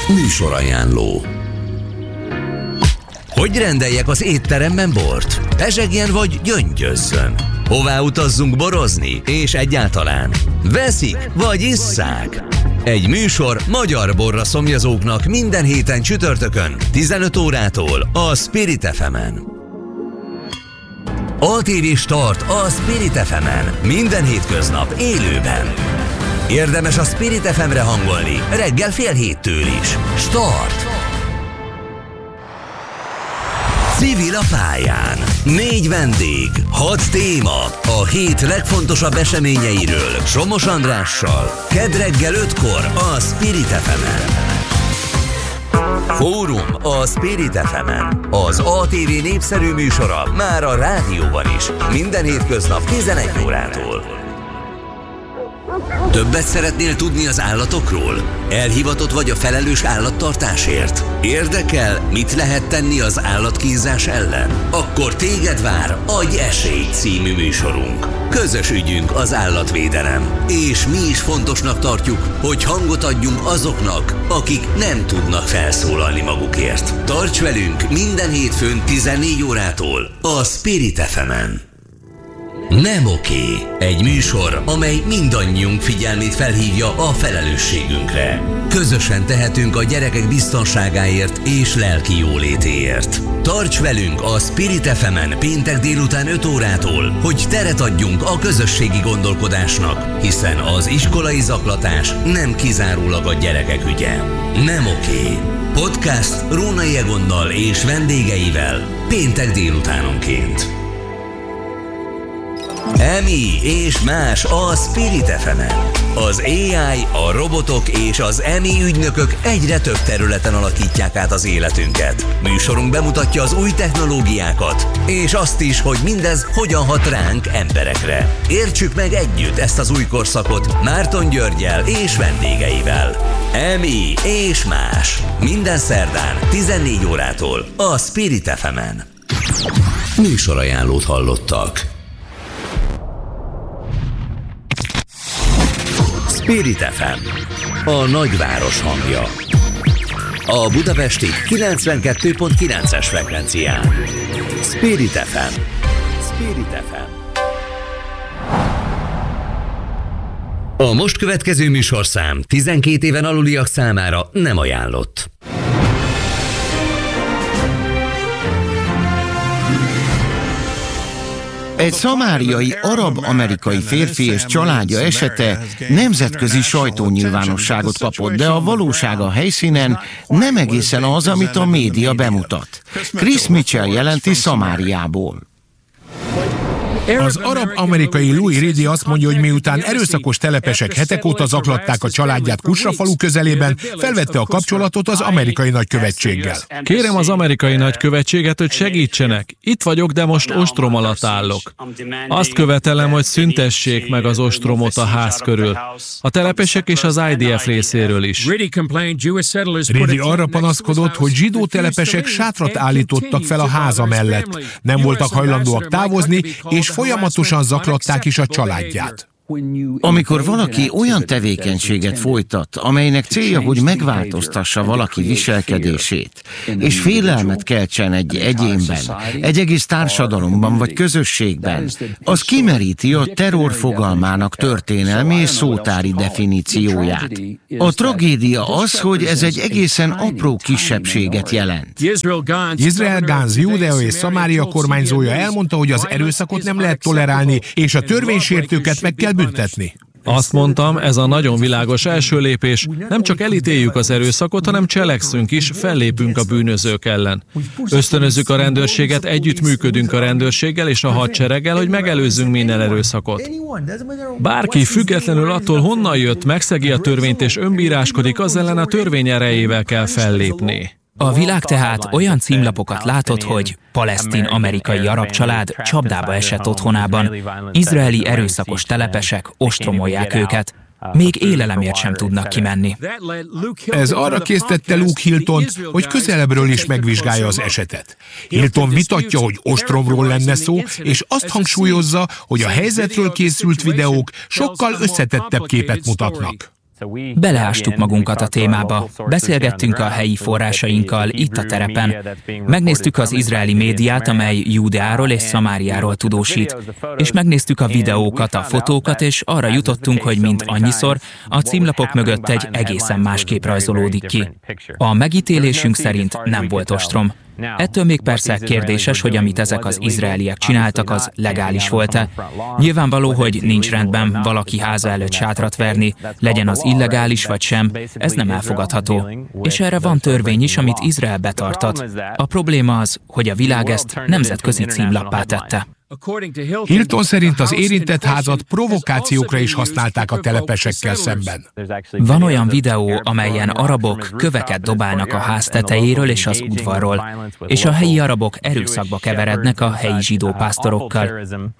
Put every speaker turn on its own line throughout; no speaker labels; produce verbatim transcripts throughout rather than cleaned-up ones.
Műsorajánló. Hogy rendeljek az étteremben bort? Pezsegjen vagy gyöngyözzön? Hová utazzunk borozni? És egyáltalán veszik vagy isszák? Egy műsor magyar borra szomjazóknak minden héten csütörtökön tizenöt órától a Spirit ef emen. á té vé Start a Spirit ef emen minden hétköznap élőben. Érdemes a Spirit ef emre hangolni reggel fél héttől is. Start! Civil a pályán. Négy vendég, hat téma a hét legfontosabb eseményeiről Somos Andrással. Kedd reggel ötkor a Spirit ef emen. Fórum a Spirit ef emen. Az á té vé népszerű műsora már a rádióban is. Minden hétköznap tizenegy órától. Többet szeretnél tudni az állatokról? Elhivatott vagy a felelős állattartásért? Érdekel, mit lehet tenni az állatkínzás ellen? Akkor téged vár Adj esélyt című műsorunk. Közös ügyünk az állatvédelem. És mi is fontosnak tartjuk, hogy hangot adjunk azoknak, akik nem tudnak felszólalni magukért. Tarts velünk minden hétfőn tizennégy órától a Spirit ef emen. Nem oké. Egy műsor, amely mindannyiunk figyelmét felhívja a felelősségünkre. Közösen tehetünk a gyerekek biztonságáért és lelki jólétéért. Tarts velünk a Spirit ef emen péntek délután öt órától, hogy teret adjunk a közösségi gondolkodásnak, hiszen az iskolai zaklatás nem kizárólag a gyerekek ügye. Nem oké. Podcast Rónai Egonnal és vendégeivel péntek délutánonként. Emi és más a Spirit ef emen. Az á i, a robotok és az Emi ügynökök egyre több területen alakítják át az életünket. Műsorunk bemutatja az új technológiákat, és azt is, hogy mindez hogyan hat ránk emberekre. Értsük meg együtt ezt az új korszakot Márton Györggyel és vendégeivel. Emi és más. Minden szerdán tizennégy órától a Spirit ef emen. Műsorajánlót hallottak. Spirit ef em, a nagyváros hangja. A budapesti kilencvenkettő pont kilences frekvencián. Spirit ef em. Spirit ef em. A most következő műsorszám tizenkét éven aluliak számára nem ajánlott.
Egy szamáriai arab-amerikai férfi és családja esete nemzetközi sajtónyilvánosságot kapott, de a valóság a helyszínen nem egészen az, amit a média bemutat. Chris Mitchell jelenti Szamáriából.
Az arab-amerikai Louis Ridley azt mondja, hogy miután erőszakos telepesek hetek óta zaklatták a családját Kusra falu közelében, felvette a kapcsolatot az amerikai nagykövetséggel.
Kérem az amerikai nagykövetséget, hogy segítsenek. Itt vagyok, de most ostrom alatt állok. Azt követelem, hogy szüntessék meg az ostromot a ház körül. A telepesek és az i dé ef részéről is.
Ridley arra panaszkodott, hogy zsidó telepesek sátrat állítottak fel a háza mellett. Nem voltak hajlandóak távozni, és folyamatosan zaklatták is a családját.
Amikor valaki olyan tevékenységet folytat, amelynek célja, hogy megváltoztassa valaki viselkedését, és félelmet keltsen egy egyénben, egy egész társadalomban vagy közösségben, az kimeríti a terror fogalmának történelmi és szótári definícióját. A tragédia az, hogy ez egy egészen apró kisebbséget jelent.
Israel Gantz, Judea és Szamária kormányzója elmondta, hogy az erőszakot nem lehet tolerálni, és a törvénysértőket meg kell büntetni.
Azt mondtam, ez a nagyon világos első lépés. Nem csak elítéljük az erőszakot, hanem cselekszünk is, fellépünk a bűnözők ellen. Ösztönözzük a rendőrséget, együttműködünk a rendőrséggel és a hadsereggel, hogy megelőzzünk minden erőszakot. Bárki függetlenül attól, honnan jött, megszegi a törvényt és önbíráskodik, az ellen a törvény erejével kell fellépni.
A világ tehát olyan címlapokat látott, hogy palesztin-amerikai arab család csapdába esett otthonában, izraeli erőszakos telepesek ostromolják őket, még élelemért sem tudnak kimenni.
Ez arra késztette Luke Hiltont, hogy közelebbről is megvizsgálja az esetet. Hilton vitatja, hogy ostromról lenne szó, és azt hangsúlyozza, hogy a helyzetről készült videók sokkal összetettebb képet mutatnak.
Beleástuk magunkat a témába, beszélgettünk a helyi forrásainkkal itt a terepen, megnéztük az izraeli médiát, amely Júdeáról és Szamáriáról tudósít, és megnéztük a videókat, a fotókat, és arra jutottunk, hogy mint annyiszor, a címlapok mögött egy egészen más kép rajzolódik ki. A megítélésünk szerint nem volt ostrom. Ettől még persze kérdéses, hogy amit ezek az izraeliek csináltak, az legális volt-e. Nyilvánvaló, hogy nincs rendben valaki háza előtt sátrat verni, legyen az illegális vagy sem, ez nem elfogadható. És erre van törvény is, amit Izrael betartat. A probléma az, hogy a világ ezt nemzetközi címlappá tette.
Hilton szerint az érintett házat provokációkra is használták a telepesekkel szemben.
Van olyan videó, amelyen arabok köveket dobálnak a ház tetejéről és az udvarról, és a helyi arabok erőszakba keverednek a helyi zsidó pásztorokkal.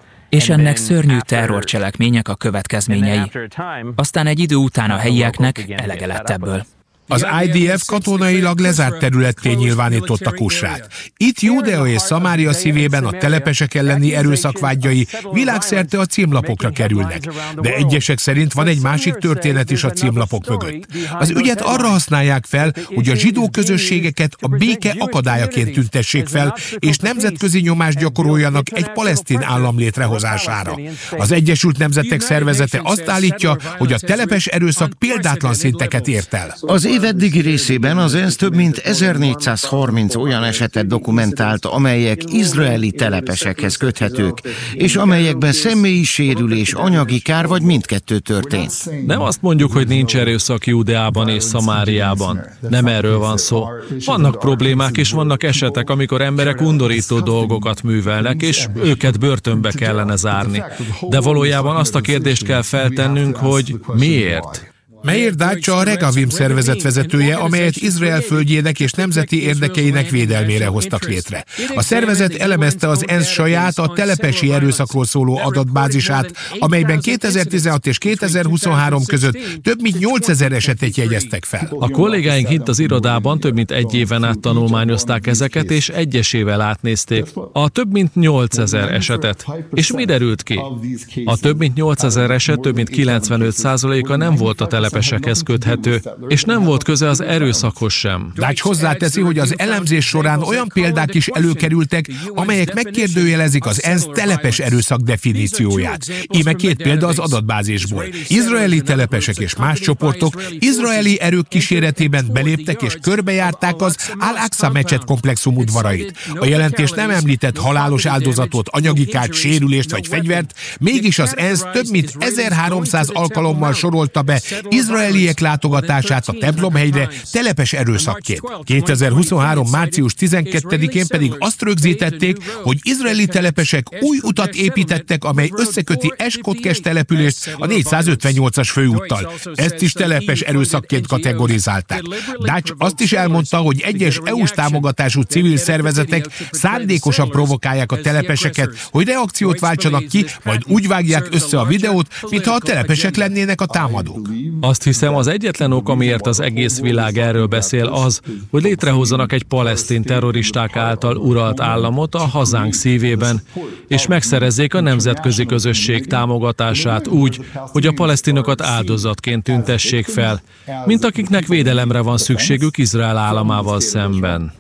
És ennek szörnyű terrorcselekmények a következményei. Aztán egy idő után a helyieknek elege lett ebből.
Az I D F katonailag lezárt területté nyilvánította Kusrát. Itt Júdea és Szamária szívében a telepesek elleni erőszakvágyai világszerte a címlapokra kerülnek. De egyesek szerint van egy másik történet is a címlapok mögött. Az ügyet arra használják fel, hogy a zsidó közösségeket a béke akadályaként tüntessék fel, és nemzetközi nyomást gyakoroljanak egy palesztin állam létrehozására. Az Egyesült Nemzetek Szervezete azt állítja, hogy a telepes erőszak példátlan szinteket ért el.
Az év eddigi részében az ENSZ több mint ezernégyszázharminc olyan esetet dokumentált, amelyek izraeli telepesekhez köthetők, és amelyekben személyi sérülés, anyagi kár vagy mindkettő történt.
Nem azt mondjuk, hogy nincs erőszak Júdeában és Szamáriában. Nem erről van szó. Vannak problémák és vannak esetek, amikor emberek undorító dolgokat művelnek, és őket börtönbe kellene zárni. De valójában azt a kérdést kell feltennünk, hogy miért?
Meir Dacha a Regavim szervezet vezetője, amelyet Izrael földjének és nemzeti érdekeinek védelmére hoztak létre. A szervezet elemezte az ENSZ saját, a telepesi erőszakról szóló adatbázisát, amelyben kétezer-tizenhat és kétezer-huszonhárom között több mint nyolcezer esetet jegyeztek fel.
A kollégáink itt az irodában több mint egy éven át tanulmányozták ezeket, és egyesével átnézték a több mint nyolcezer esetet. És mi derült ki? A több mint nyolcezer eset több mint kilencvenöt százaléka nem volt a telepesi telepesekhez köthető, és nem volt köze az erőszakhoz sem.
Dacs hozzáteszi, hogy az elemzés során olyan példák is előkerültek, amelyek megkérdőjelezik az ENSZ telepes erőszak definícióját. Íme két példa az adatbázisból. Izraeli telepesek és más csoportok izraeli erők kíséretében beléptek és körbejárták az Al-Aqsa mecset komplexum udvarait. A jelentés nem említett halálos áldozatot, anyagi kárt, sérülést vagy fegyvert, mégis az ENSZ több mint ezerháromszáz alkalommal sorolta be izraeliek látogatását a templomhegyre telepes erőszakként. kétezer-huszonhárom március tizenkettedikén pedig azt rögzítették, hogy izraeli telepesek új utat építettek, amely összeköti Eskotkes települést a négyszázötvennyolcas főúttal. Ezt is telepes erőszakként kategorizálták. Dacs azt is elmondta, hogy egyes é u-s támogatású civil szervezetek szándékosan provokálják a telepeseket, hogy reakciót váltsanak ki, majd úgy vágják össze a videót, mintha a telepesek lennének a támadók.
Azt hiszem, az egyetlen ok, amiért az egész világ erről beszél, az, hogy létrehozzanak egy palesztin terroristák által uralt államot a hazánk szívében, és megszerezzék a nemzetközi közösség támogatását úgy, hogy a palesztinokat áldozatként tüntessék fel, mint akiknek védelemre van szükségük Izrael államával szemben.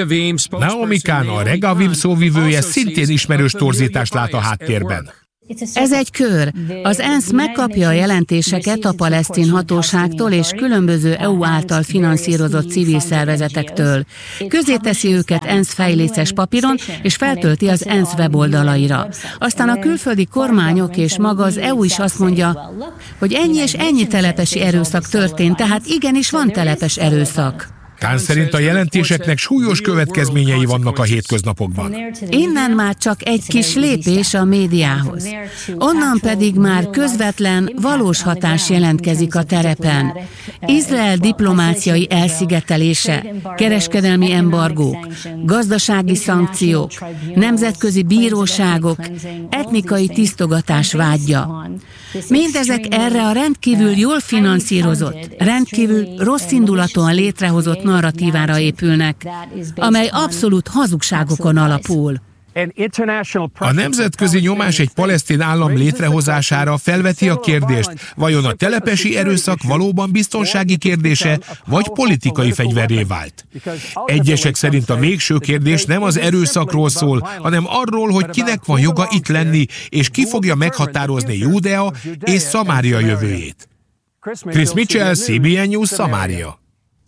Naomi Kahn, a Regavim szóvivője, szintén ismerős torzítást lát a háttérben.
Ez egy kör. Az ENSZ megkapja a jelentéseket a palesztin hatóságtól és különböző é u által finanszírozott civil szervezetektől. Közzéteszi őket ENSZ fejléces papíron, és feltölti az ENSZ weboldalaira. Aztán a külföldi kormányok és maga az é u is azt mondja, hogy ennyi és ennyi telepesi erőszak történt, tehát igenis van telepes erőszak.
Kahn szerint a jelentéseknek súlyos következményei vannak a hétköznapokban.
Innen már csak egy kis lépés a médiához. Onnan pedig már közvetlen, valós hatás jelentkezik a terepen. Izrael diplomáciai elszigetelése, kereskedelmi embargók, gazdasági szankciók, nemzetközi bíróságok, etnikai tisztogatás vágya. Mindezek erre a rendkívül jól finanszírozott, rendkívül rosszindulatúan létrehozott narratívára épülnek, amely abszolút hazugságokon alapul.
A nemzetközi nyomás egy palesztin állam létrehozására felveti a kérdést, vajon a telepesi erőszak valóban biztonsági kérdése, vagy politikai fegyverré vált. Egyesek szerint a végső kérdés nem az erőszakról szól, hanem arról, hogy kinek van joga itt lenni, és ki fogja meghatározni Júdea és Szamária jövőjét. Chris Mitchell, cé bé en News, Szamária.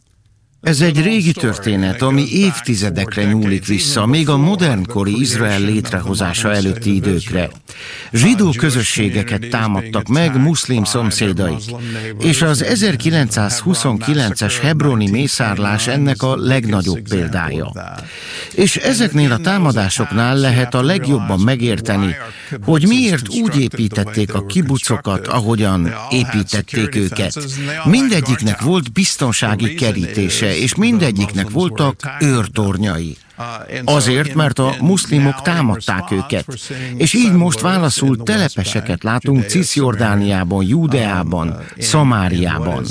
Ez egy régi történet, ami évtizedekre nyúlik vissza, még a modernkori Izrael létrehozása előtti időkre. Zsidó közösségeket támadtak meg muszlim szomszédaik, és az ezerkilencszázhuszonkilences hebroni mészárlás ennek a legnagyobb példája. És ezeknél a támadásoknál lehet a legjobban megérteni, hogy miért úgy építették a kibucokat, ahogyan építették őket. Mindegyiknek volt biztonsági kerítése, és mindegyiknek voltak őrtornyai. Azért, mert a muszlimok támadták őket. És így most válaszul telepeseket látunk Cisjordániában, Júdeában, Szamáriában.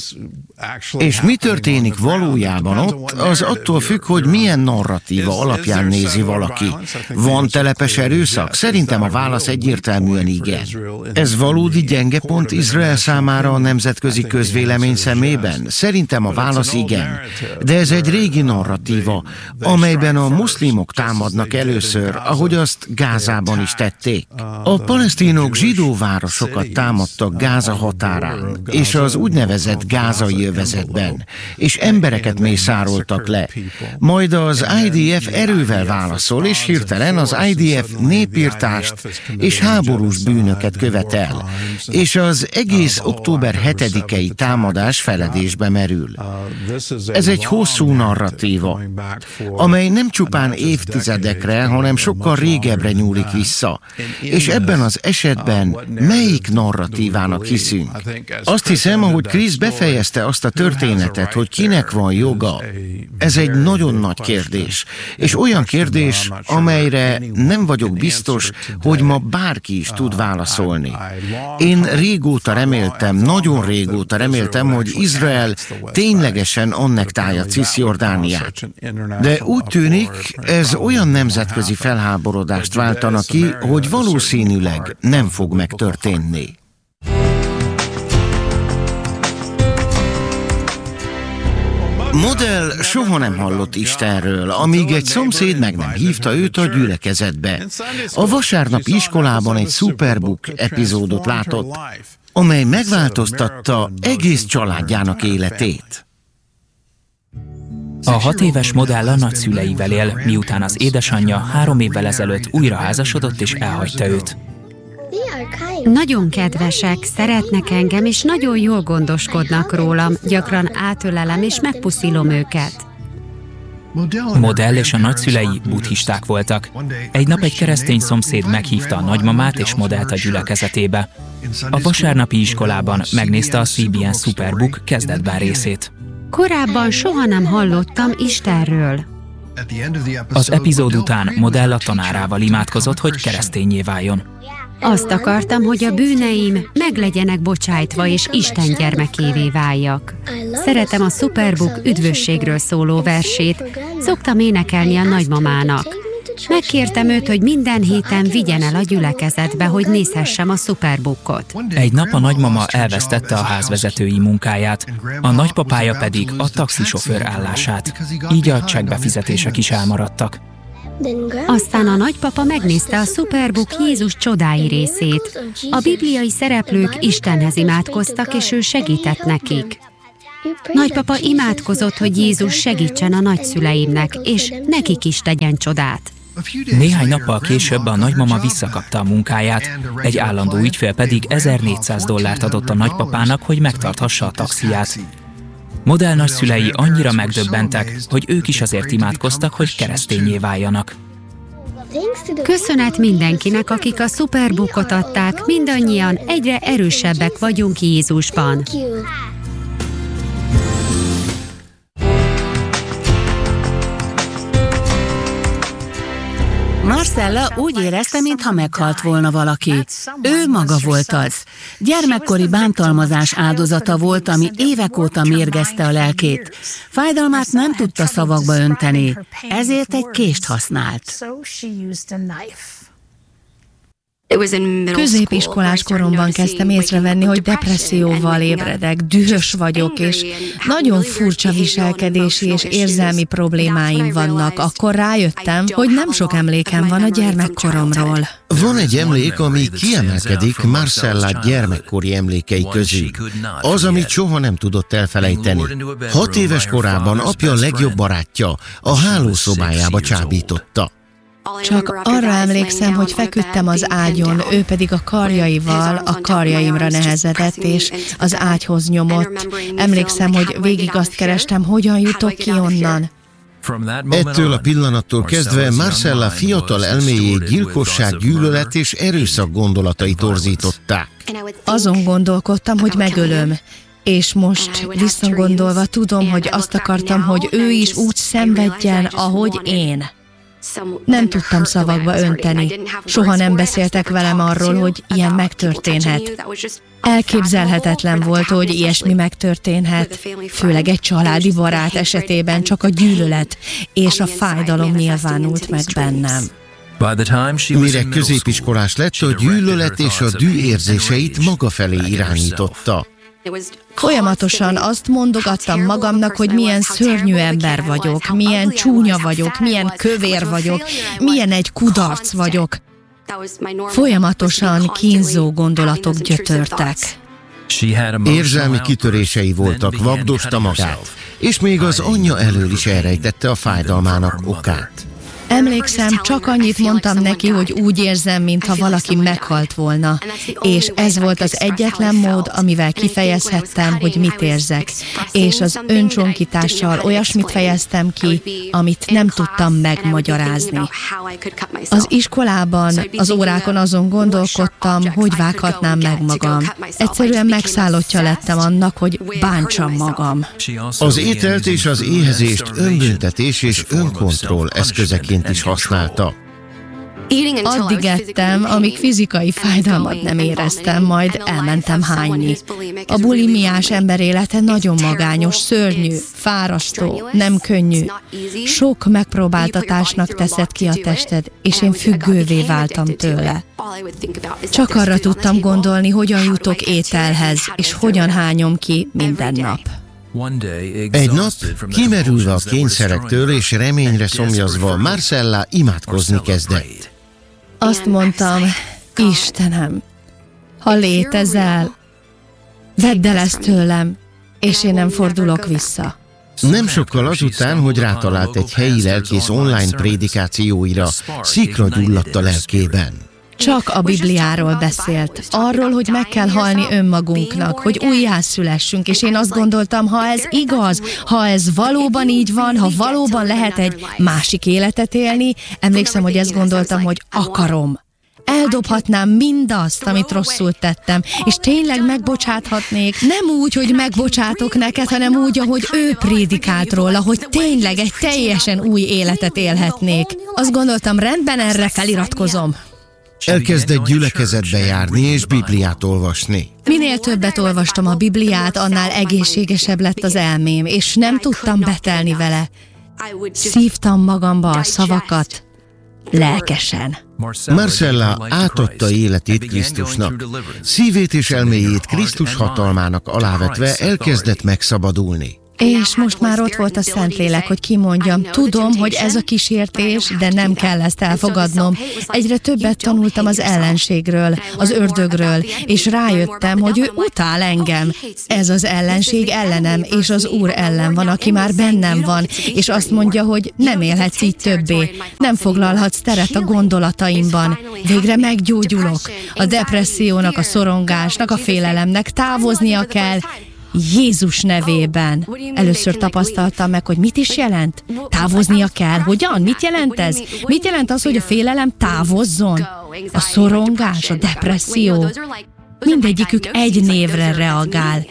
És mi történik valójában ott, az attól függ, hogy milyen narratíva alapján nézi valaki. Van telepes erőszak? Szerintem a válasz egyértelműen igen. Ez valódi gyenge pont Izrael számára a nemzetközi közvélemény szemében? Szerintem a válasz igen. De ez egy régi narratíva, amelyben a muszlimok támadnak először, ahogy azt Gázában is tették. A palesztinok zsidó városokat támadtak Gáza határán, és az úgynevezett gázai övezetben, és embereket mészároltak le. Majd az i dé ef erővel válaszol, és hirtelen az i dé ef népirtást és háborús bűnöket követel, és az egész október hetedikei támadás feledésbe merül. Ez egy hosszú narratíva, amely nem csupán évtizedekre, hanem sokkal régebbre nyúlik vissza. És ebben az esetben melyik narratívának hiszünk? Azt hiszem, ahogy Chris befejezte azt a történetet, hogy kinek van joga, ez egy nagyon nagy kérdés. És olyan kérdés, amelyre nem vagyok biztos, hogy ma bárki is tud válaszolni. Én régóta reméltem, nagyon régóta reméltem, hogy Izrael ténylegesen annektálja Cisjordániát. De úgy tűnik, ez olyan nemzetközi felháborodást váltana ki, hogy valószínűleg nem fog megtörténni. Modell soha nem hallott Istenről, amíg egy szomszéd meg nem hívta őt a gyülekezetbe. A vasárnapi iskolában egy Superbook epizódot látott, amely megváltoztatta egész családjának életét.
A hat éves Modell a nagyszüleivel él, miután az édesanyja három évvel ezelőtt újra házasodott és elhagyta őt.
Nagyon kedvesek, szeretnek engem, és nagyon jól gondoskodnak rólam. Gyakran átölelem és megpuszilom őket.
Modell és a nagyszülei buddhisták voltak. Egy nap egy keresztény szomszéd meghívta a nagymamát és Modellt a gyülekezetébe. A vasárnapi iskolában megnézte a cé bé en Superbook kezdetben részét.
Korábban soha nem hallottam Istenről.
Az epizód után Modell a tanárával imádkozott, hogy kereszténnyé váljon.
Azt akartam, hogy a bűneim meg legyenek bocsájtva, és Isten gyermekévé váljak. Szeretem a Superbook üdvösségről szóló versét, szoktam énekelni a nagymamának. Megkértem őt, hogy minden héten vigyen el a gyülekezetbe, hogy nézhessem a Superbookot.
Egy nap a nagymama elvesztette a házvezetői munkáját, a nagypapája pedig a taxisofőr állását. Így a csekkbefizetések is elmaradtak.
Aztán a nagypapa megnézte a Superbook Jézus csodái részét. A bibliai szereplők Istenhez imádkoztak, és ő segített nekik. Nagypapa imádkozott, hogy Jézus segítsen a nagyszüleimnek, és nekik is tegyen csodát.
Néhány nappal később a nagymama visszakapta a munkáját, egy állandó ügyfél pedig ezernégyszáz dollárt adott a nagypapának, hogy megtarthassa a taxiját. Modell nagyszülei annyira megdöbbentek, hogy ők is azért imádkoztak, hogy kereszténnyé váljanak.
Köszönet mindenkinek, akik a Superbookot adták, mindannyian egyre erősebbek vagyunk Jézusban.
Marcella úgy érezte, mintha meghalt volna valaki. Ő maga volt az. Gyermekkori bántalmazás áldozata volt, ami évek óta mérgezte a lelkét. Fájdalmát nem tudta szavakba önteni, ezért egy kést használt.
Középiskolás koromban kezdtem észrevenni, hogy depresszióval ébredek, dühös vagyok, és nagyon furcsa viselkedési és érzelmi problémáim vannak. Akkor rájöttem, hogy nem sok emlékem van a gyermekkoromról.
Van egy emlék, ami kiemelkedik Marcella gyermekkori emlékei közül. Az, amit soha nem tudott elfelejteni. Hat éves korában apja legjobb barátja a hálószobájába csábította.
Csak arra emlékszem, hogy feküdtem az ágyon, ő pedig a karjaival a karjaimra nehezedett, és az ágyhoz nyomott. Emlékszem, hogy végig azt kerestem, hogyan jutok ki onnan.
Ettől a pillanattól kezdve Marcella fiatal elméjét gyilkosság, gyűlölet és erőszak gondolatai torzították.
Azon gondolkodtam, hogy megölöm. És most visszagondolva tudom, hogy azt akartam, hogy ő is úgy szenvedjen, ahogy én. Nem tudtam szavakba önteni. Soha nem beszéltek velem arról, hogy ilyen megtörténhet. Elképzelhetetlen volt, hogy ilyesmi megtörténhet, főleg egy családi barát esetében csak a gyűlölet és a fájdalom nyilvánult meg bennem.
Mire középiskolás lett, a gyűlölet és a düh érzéseit maga felé irányította.
Folyamatosan azt mondogattam magamnak, hogy milyen szörnyű ember vagyok, milyen csúnya vagyok, milyen kövér vagyok, milyen egy kudarc vagyok. Folyamatosan kínzó gondolatok gyötörtek.
Érzelmi kitörései voltak, vagdosta magát, és még az anyja elől is elrejtette a fájdalmának okát.
Emlékszem, csak annyit mondtam neki, hogy úgy érzem, mintha valaki meghalt volna. És ez volt az egyetlen mód, amivel kifejezhettem, hogy mit érzek. És az öncsonkítással olyasmit fejeztem ki, amit nem tudtam megmagyarázni. Az iskolában, az órákon azon gondolkodtam, hogy vághatnám meg magam. Egyszerűen megszállottja lettem annak, hogy bántsam magam.
Az ételt és az éhezést önbüntetés és önkontroll eszközeként is használta.
Addig ettem, amíg fizikai fájdalmat nem éreztem, majd elmentem hányni. A bulimiás ember élete nagyon magányos, szörnyű, fárasztó, nem könnyű. Sok megpróbáltatásnak teszed ki a tested, és én függővé váltam tőle. Csak arra tudtam gondolni, hogyan jutok ételhez, és hogyan hányom ki minden nap.
Egy nap, kimerülve a kényszerektől és reményre szomjazva, Marcella imádkozni kezdett.
Azt mondtam, Istenem, ha létezel, vedd el ezt tőlem, és én nem fordulok vissza.
Nem sokkal azután, hogy rátalált egy helyi lelkész online prédikációira, szikra gyulladt a lelkében.
Csak a Bibliáról beszélt, arról, hogy meg kell halni önmagunknak, hogy újjászülessünk, és én azt gondoltam, ha ez igaz, ha ez valóban így van, ha valóban lehet egy másik életet élni, emlékszem, hogy ezt gondoltam, hogy akarom. Eldobhatnám mindazt, amit rosszul tettem, és tényleg megbocsáthatnék. Nem úgy, hogy megbocsátok neked, hanem úgy, ahogy ő prédikált róla, hogy tényleg egy teljesen új életet élhetnék. Azt gondoltam, rendben, erre feliratkozom.
Elkezdett gyülekezetbe járni és Bibliát olvasni.
Minél többet olvastam a Bibliát, annál egészségesebb lett az elmém, és nem tudtam betelni vele. Szívtam magamba a szavakat, lelkesen.
Marcella átadta életét Krisztusnak. Szívét és elméjét Krisztus hatalmának alávetve elkezdett megszabadulni.
És most már ott volt a Szentlélek, hogy kimondjam, tudom, hogy ez a kísértés, de nem kell ezt elfogadnom. Egyre többet tanultam az ellenségről, az ördögről, és rájöttem, hogy ő utál engem. Ez az ellenség ellenem, és az Úr ellen van, aki már bennem van, és azt mondja, hogy nem élhetsz így többé, nem foglalhatsz teret a gondolataimban. Végre meggyógyulok. A depressziónak, a szorongásnak, a félelemnek távoznia kell, Jézus nevében. Először tapasztaltam meg, hogy mit is jelent. Távoznia kell. Hogyan? Mit jelent ez? Mit jelent az, hogy a félelem távozzon? A szorongás, a depresszió. Mindegyikük egy névre reagál.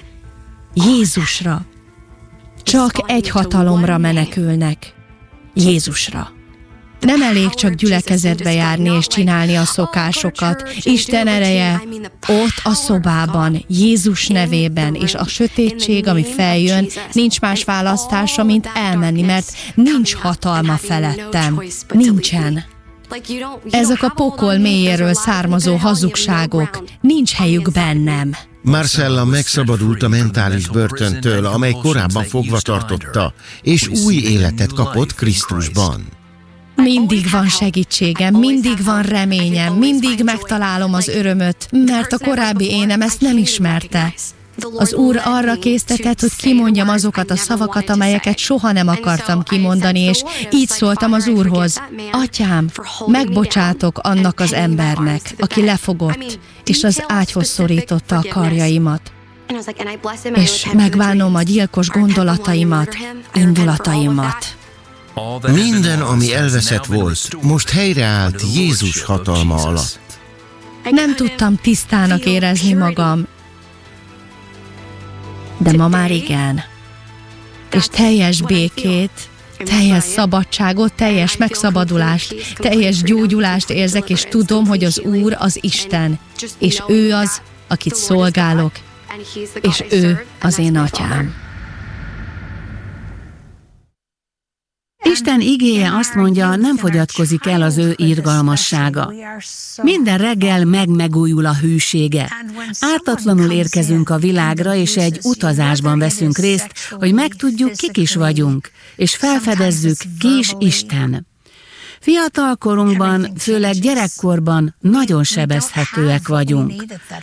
Jézusra. Csak egy hatalomra menekülnek. Jézusra. Nem elég csak gyülekezetbe járni és csinálni a szokásokat. Isten ereje ott a szobában, Jézus nevében, és a sötétség, ami feljön, nincs más választása, mint elmenni, mert nincs hatalma felettem. Nincsen. Ezek a pokol mélyéről származó hazugságok, nincs helyük bennem.
Marcella megszabadult a mentális börtöntől, amely korábban fogva tartotta, és új életet kapott Krisztusban.
Mindig van segítségem, mindig van reményem, mindig megtalálom az örömöt, mert a korábbi énem ezt nem ismerte. Az Úr arra késztetett, hogy kimondjam azokat a szavakat, amelyeket soha nem akartam kimondani, és így szóltam az Úrhoz: Atyám, megbocsátok annak az embernek, aki lefogott, és az ágyhoz szorította a karjaimat. És megvánom a gyilkos gondolataimat, indulataimat.
Minden, ami elveszett volt, most helyreállt Jézus hatalma alatt.
Nem tudtam tisztának érezni magam, de ma már igen. És teljes békét, teljes szabadságot, teljes megszabadulást, teljes gyógyulást érzek, és tudom, hogy az Úr az Isten, és ő az, akit szolgálok, és ő az én atyám.
Isten igéje azt mondja, nem fogyatkozik el az ő irgalmassága. Minden reggel megmegújul a hűsége. Ártatlanul érkezünk a világra, és egy utazásban veszünk részt, hogy megtudjuk, kik is vagyunk, és felfedezzük, ki is Isten. Fiatal korunkban, főleg gyerekkorban nagyon sebezhetőek vagyunk.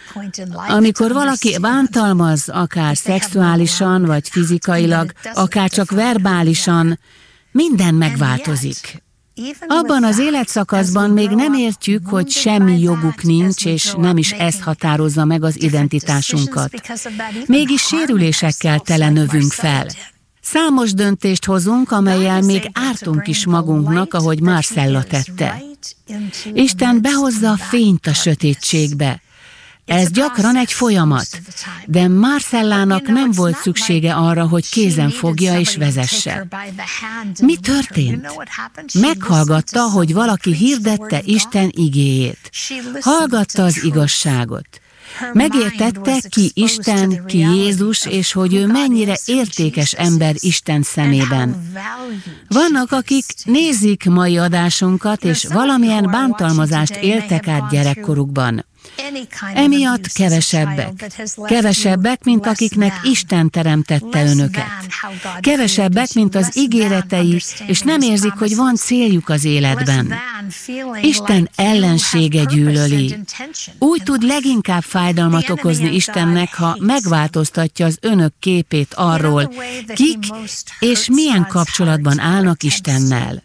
Amikor valaki bántalmaz, akár szexuálisan, vagy fizikailag, akár csak verbálisan, minden megváltozik. Abban az életszakaszban még nem értjük, hogy semmi joguk nincs, és nem is ez határozza meg az identitásunkat. Mégis sérülésekkel tele növünk fel. Számos döntést hozunk, amellyel még ártunk is magunknak, ahogy Marcella tette. Isten behozza a fényt a sötétségbe. Ez gyakran egy folyamat, de Marcellának nem volt szüksége arra, hogy kézen fogja és vezesse. Mi történt? Meghallgatta, hogy valaki hirdette Isten igéjét. Hallgatta az igazságot. Megértette, ki Isten, ki Jézus, és hogy ő mennyire értékes ember Isten szemében. Vannak, akik nézik mai adásunkat, és valamilyen bántalmazást éltek át gyerekkorukban. Emiatt kevesebbek. Kevesebbek, mint akiknek Isten teremtette önöket. Kevesebbek, mint az ígéretei, és nem érzik, hogy van céljuk az életben. Isten ellensége gyűlöli. Úgy tud leginkább fájdalmat okozni Istennek, ha megváltoztatja az önök képét arról, kik és milyen kapcsolatban állnak Istennel.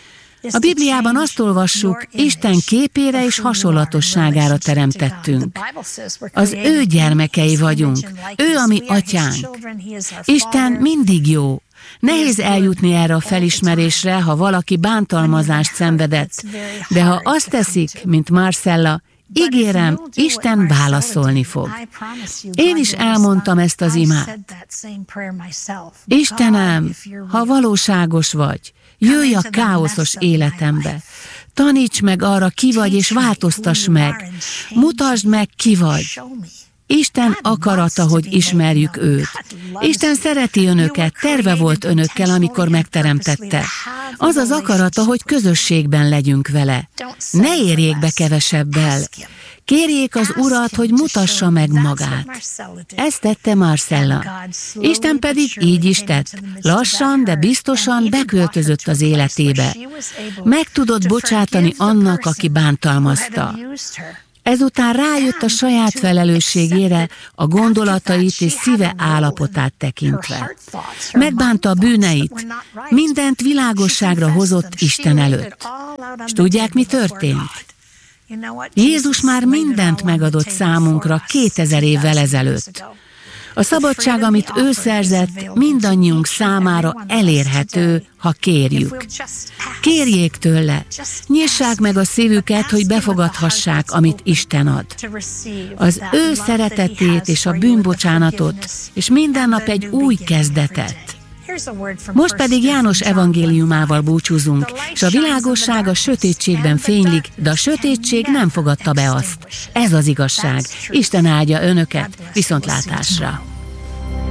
A Bibliában azt olvassuk, Isten képére és hasonlatosságára teremtettünk. Az ő gyermekei vagyunk, ő a mi atyánk. Isten mindig jó. Nehéz eljutni erre a felismerésre, ha valaki bántalmazást szenvedett, de ha azt teszik, mint Marcella, ígérem, Isten válaszolni fog. Én is elmondtam ezt az imát. Istenem, ha valóságos vagy, jöjj a káoszos életembe. Taníts meg arra, ki vagy, és változtass meg. Mutasd meg, ki vagy. Isten akarata, hogy ismerjük őt. Isten szereti önöket, terve volt önökkel, amikor megteremtette. Az az akarata, hogy közösségben legyünk vele. Ne érjék be kevesebbel. Kérjék az Urat, hogy mutassa meg magát. Ezt tette Marcella. Isten pedig így is tett. Lassan, de biztosan beköltözött az életébe. Meg tudott bocsátani annak, aki bántalmazta. Ezután rájött a saját felelősségére, a gondolatait és szíve állapotát tekintve. Megbánta a bűneit, mindent világosságra hozott Isten előtt. És tudják, mi történt? Jézus már mindent megadott számunkra kétezer évvel ezelőtt. A szabadság, amit ő szerzett, mindannyiunk számára elérhető, ha kérjük. Kérjék tőle, nyissák meg a szívüket, hogy befogadhassák, amit Isten ad. Az ő szeretetét és a bűnbocsánatot, és minden nap egy új kezdetet. Most pedig János evangéliumával búcsúzunk, és a világosság a sötétségben fénylik, de a sötétség nem fogadta be azt. Ez az igazság. Isten áldja önöket, viszontlátásra!